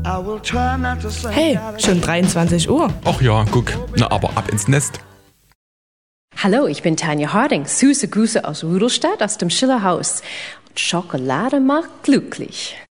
Hey, schon 23 Uhr. Ach ja, guck, na aber ab ins Nest. Hallo, ich bin Tanja Harding. Süße Grüße aus Rudolstadt, aus dem Schillerhaus. Und Schokolade macht glücklich.